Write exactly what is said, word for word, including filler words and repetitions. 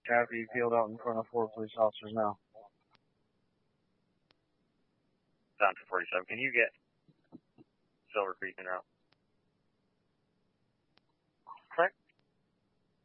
Copy, peeled out in front of four police officers now. Down to forty-seven. Can you get Silver Creek en route?